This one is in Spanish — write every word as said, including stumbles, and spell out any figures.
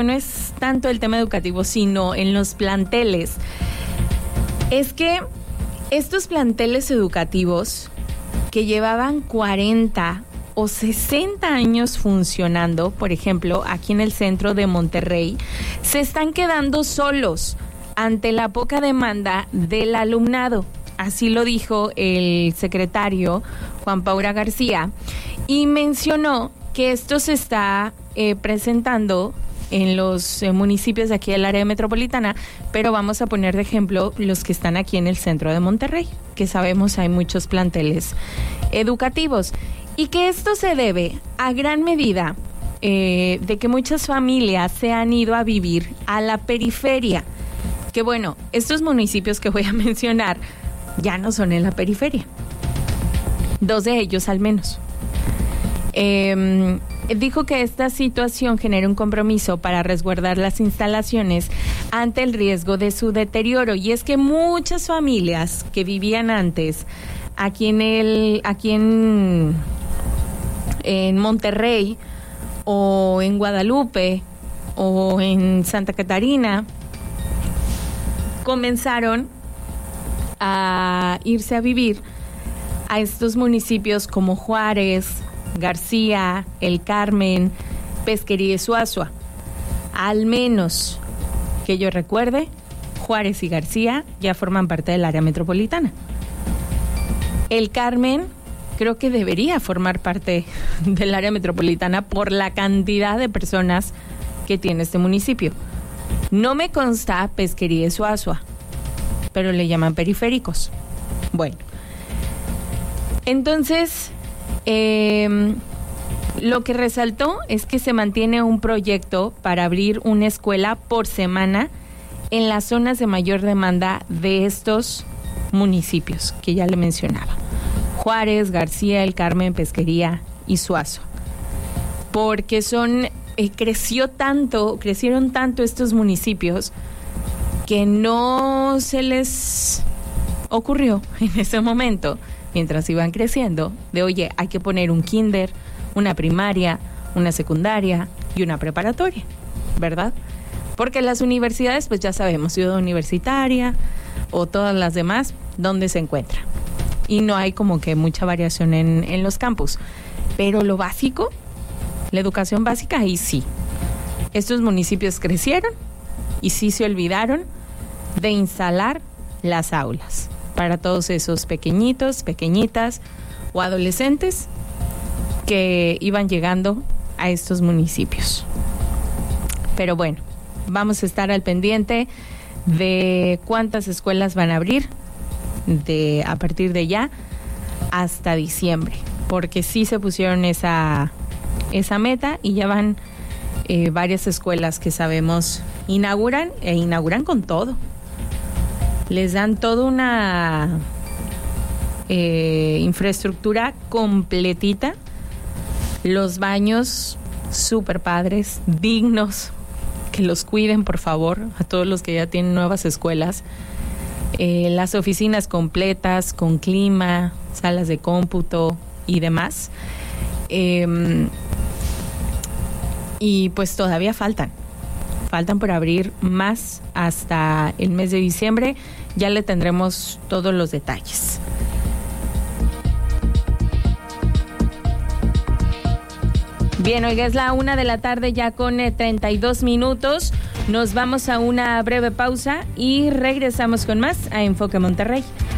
no es tanto el tema educativo, sino en los planteles. Es que estos planteles educativos que llevaban cuarenta o sesenta años funcionando, por ejemplo, aquí en el centro de Monterrey, se están quedando solos ante la poca demanda del alumnado. Así lo dijo el secretario Juan Paura García y mencionó que esto se está eh, presentando en los eh, municipios de aquí del área metropolitana, pero vamos a poner de ejemplo los que están aquí en el centro de Monterrey, que sabemos hay muchos planteles educativos, y que esto se debe a gran medida eh, de que muchas familias se han ido a vivir a la periferia, que bueno, estos municipios que voy a mencionar ya no son en la periferia, dos de ellos al menos. Eh, dijo que esta situación genera un compromiso para resguardar las instalaciones ante el riesgo de su deterioro, y es que muchas familias que vivían antes aquí en el aquí en en Monterrey o en Guadalupe o en Santa Catarina comenzaron a irse a vivir a estos municipios como Juárez, García, El Carmen, Pesquería y Suazua. Al menos que yo recuerde, Juárez y García ya forman parte del área metropolitana. El Carmen creo que debería formar parte del área metropolitana por la cantidad de personas que tiene este municipio. No me consta Pesquería y Suazua, pero le llaman periféricos. Bueno, entonces Eh, lo que resaltó es que se mantiene un proyecto para abrir una escuela por semana en las zonas de mayor demanda de estos municipios que ya le mencionaba: Juárez, García, El Carmen, Pesquería y Suazua, porque son eh, creció tanto, crecieron tanto estos municipios que no se les ocurrió en ese momento, mientras iban creciendo, de oye, hay que poner un kinder, una primaria, una secundaria y una preparatoria, ¿verdad? Porque las universidades, pues ya sabemos, Ciudad Universitaria o todas las demás, ¿dónde se encuentran? Y no hay como que mucha variación en, en los campus. Pero lo básico, la educación básica, ahí sí. Estos municipios crecieron y sí se olvidaron de instalar las aulas para todos esos pequeñitos, pequeñitas o adolescentes que iban llegando a estos municipios. Pero bueno, vamos a estar al pendiente de cuántas escuelas van a abrir de a partir de ya hasta diciembre, porque sí se pusieron esa, esa meta y ya van eh, varias escuelas que sabemos inauguran e inauguran con todo. Les dan toda una eh, infraestructura completita, los baños súper padres, dignos, que los cuiden por favor a todos los que ya tienen nuevas escuelas, eh, las oficinas completas con clima, salas de cómputo y demás, eh, y pues todavía faltan. Faltan por abrir más hasta el mes de diciembre. Ya le tendremos todos los detalles. Bien, oiga, es la una de la tarde ya con eh, treinta y dos minutos. Nos vamos a una breve pausa y regresamos con más a Enfoque Monterrey.